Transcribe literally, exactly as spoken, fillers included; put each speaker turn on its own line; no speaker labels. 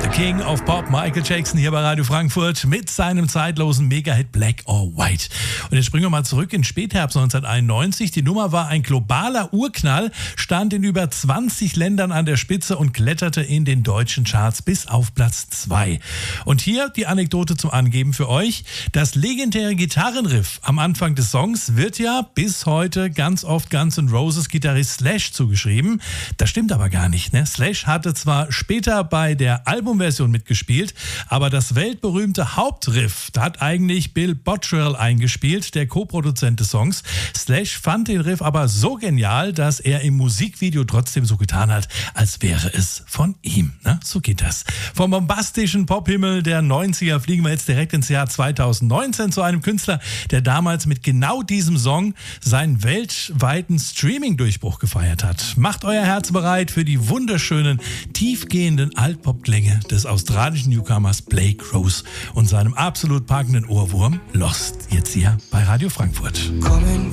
King of Pop, Michael Jackson, hier bei Radio Frankfurt mit seinem zeitlosen Mega-Hit Black or White. Und jetzt springen wir mal zurück in Spätherbst neunzehnhunderteinundneunzig. Die Nummer war ein globaler Urknall, stand in über zwanzig Ländern an der Spitze und kletterte in den deutschen Charts bis auf Platz zwei. Und hier die Anekdote zum Angeben für euch. Das legendäre Gitarrenriff am Anfang des Songs wird ja bis heute ganz oft Guns N' Roses Gitarrist Slash zugeschrieben. Das stimmt aber gar nicht, ne? Slash hatte zwar später bei der Albumversion mitgespielt, aber das weltberühmte Hauptriff, da hat eigentlich Bill Bottrell eingespielt, der Co-Produzent des Songs. Slash fand den Riff aber so genial, dass er im Musikvideo trotzdem so getan hat, als wäre es von ihm. Ne? So geht das. Vom bombastischen Pophimmel der neunziger fliegen wir jetzt direkt ins Jahr zweitausendneunzehn zu einem Künstler, der damals mit genau diesem Song seinen weltweiten Streaming-Durchbruch gefeiert hat. Macht euer Herz bereit für die wunderschönen, tiefgehenden Altpop-Klänge des australischen Newcomers Blake Rose und seinem absolut packenden Ohrwurm Lost. Jetzt hier bei Radio Frankfurt.